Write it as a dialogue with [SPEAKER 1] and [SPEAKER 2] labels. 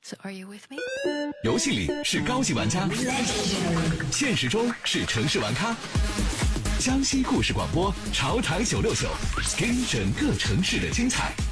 [SPEAKER 1] So are you with me?
[SPEAKER 2] 游戏里是高级玩家，现实中是城市玩咖。江西故事广播，潮台969，给你整个城市的精彩。